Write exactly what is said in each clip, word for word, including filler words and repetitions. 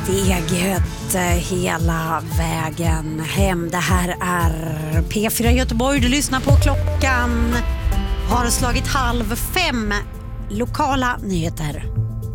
Steget hela vägen hem. Det här är P fyra Göteborg. Du lyssnar på. Klockan har slagit halv fem. Lokala nyheter.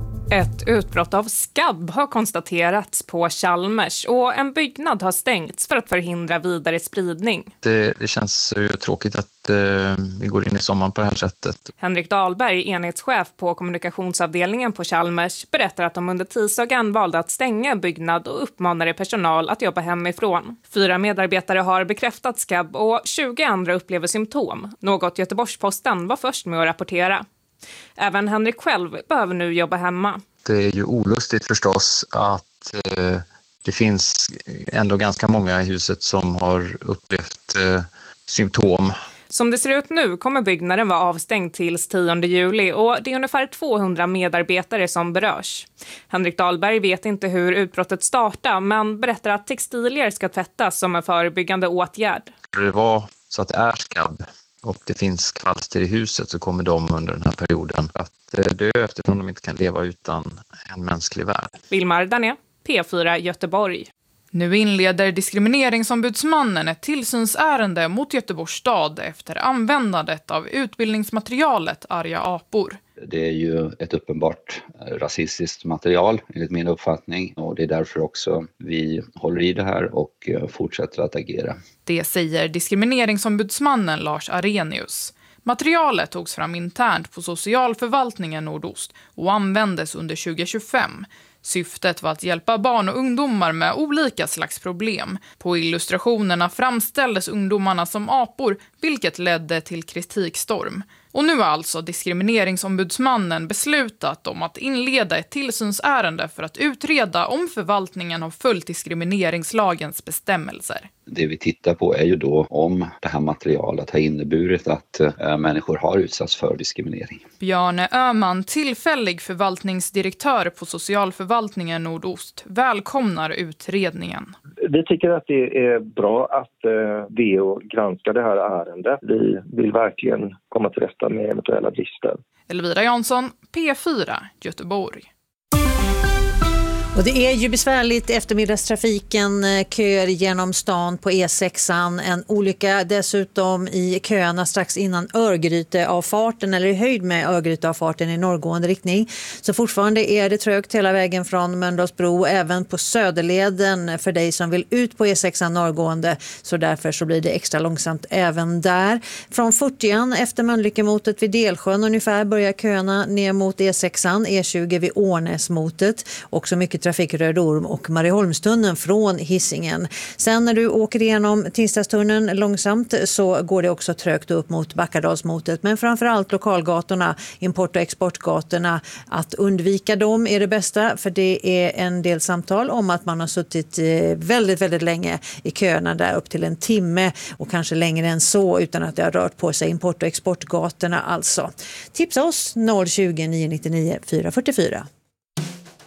Ett utbrott av skabb har konstaterats på Chalmers och en byggnad har stängts för att förhindra vidare spridning. Det, det känns ju tråkigt att eh, vi går in i sommaren på det här sättet. Henrik Dahlberg, enhetschef på kommunikationsavdelningen på Chalmers, berättar att de under tisdagen valde att stänga en byggnad och uppmanade personal att jobba hemifrån. Fyra medarbetare har bekräftat skabb och tjugo andra upplever symptom, något Göteborgs-Posten var först med att rapportera. Även Henrik själv behöver nu jobba hemma. Det är ju olustigt förstås att eh, det finns ändå ganska många i huset som har upplevt eh, symptom. Som det ser ut nu kommer byggnaden vara avstängd tills tionde juli och det är ungefär tvåhundra medarbetare som berörs. Henrik Dahlberg vet inte hur utbrottet startar men berättar att textilier ska tvättas som en förebyggande åtgärd. Det var så att det är skabb och det finns kvalster i huset så kommer de under den här perioden att dö eftersom de inte kan leva utan en mänsklig värld. Vilmar Dané, P fyra Göteborg. Nu inleder diskrimineringsombudsmannen ett tillsynsärende mot Göteborgs stad efter användandet av utbildningsmaterialet Arga apor. Det är ju ett uppenbart rasistiskt material enligt min uppfattning och det är därför också vi håller i det här och fortsätter att agera. Det säger diskrimineringsombudsmannen Lars Arrhenius. Materialet togs fram internt på socialförvaltningen Nordost och användes under tjugo tjugofem. Syftet var att hjälpa barn och ungdomar med olika slags problem. På illustrationerna framställdes ungdomarna som apor, vilket ledde till kritikstorm. Och nu har alltså diskrimineringsombudsmannen beslutat om att inleda ett tillsynsärende för att utreda om förvaltningen har följt diskrimineringslagens bestämmelser. Det vi tittar på är ju då om det här materialet har inneburit att äh, människor har utsatts för diskriminering. Björn Öhman, tillfällig förvaltningsdirektör på socialförvaltningen Nordost, välkomnar utredningen. Vi tycker att det är bra att eh, V O granskar det här ärendet. Vi vill verkligen komma till rätta med eventuella brister. Elvira Jansson, P fyra Göteborg. Och det är ju besvärligt eftermiddagstrafiken, köer genom stan på E sexan, en olycka dessutom i köerna strax innan Örgryteavfarten eller i höjd med Örgryteavfarten i norrgående riktning. Så fortfarande är det trögt hela vägen från Mölndalsbro även på Söderleden för dig som vill ut på E sexan norrgående, så därför så blir det extra långsamt även där. Från fyrtioan efter Mölnlyckemotet vid Delsjön ungefär börjar köerna ner mot E sexan, E tjugo vid Årnäsmotet, också mycket trafik Röd Orm och Marieholmstunneln från Hisingen. Sen när du åker igenom Tingstadstunneln långsamt så går det också trögt upp mot Backadalsmotet, men framförallt lokalgatorna, import- och exportgatorna, att undvika dem är det bästa, för det är en del samtal om att man har suttit väldigt, väldigt länge i köerna där upp till en timme och kanske längre än så utan att det har rört på sig, import- och exportgatorna alltså. Tipsa oss noll tjugo, nio nio nio, fyra fyra fyra.